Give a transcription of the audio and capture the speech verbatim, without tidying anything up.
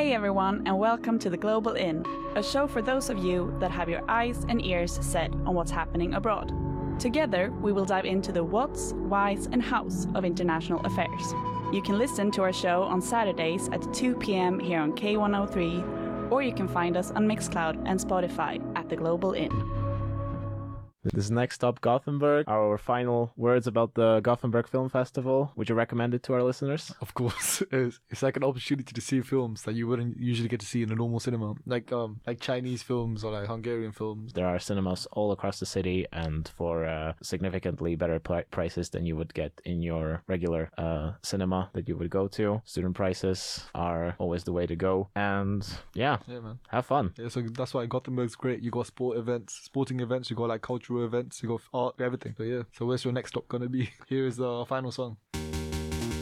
Hey everyone, and welcome to The Global Inn, a show for those of you that have your eyes and ears set on what's happening abroad. Together, we will dive into the whats, whys, and hows of international affairs. You can listen to our show on Saturdays at two p.m. here on K one oh three, or you can find us on Mixcloud and Spotify at The Global Inn. This is next up Gothenburg. Our final words about the Gothenburg Film Festival. Would you recommend it to our listeners? Of course. It's, it's like an opportunity to see films that you wouldn't usually get to see in a normal cinema. Like um like Chinese films or like Hungarian films. There are cinemas all across the city and for uh, significantly better pl- prices than you would get in your regular uh, cinema that you would go to. Student prices are always the way to go. And yeah, Yeah, man. have fun. Yeah, so that's why Gothenburg's great. You got sport events, sporting events, you got like cultural events, you got art, everything. So yeah. So where's your next stop gonna be? Here is the final song.